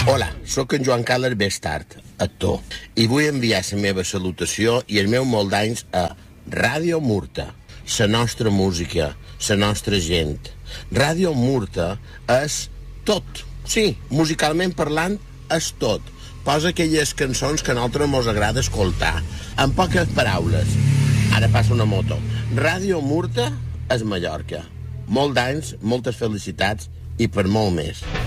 Hola, sóc en Joan Carles Bestart, actor, i vull enviar la meva salutació i el meu molt d'anys a Ràdio Murta, la nostra música, la nostra gent. Ràdio Murta és tot. Sí, musicalment parlant, és tot. Posa aquelles cançons que a nosaltres ens agrada escoltar. En poques paraules. Ara passa una moto. Ràdio Murta és Mallorca. Molt d'anys, moltes felicitats i per molt més.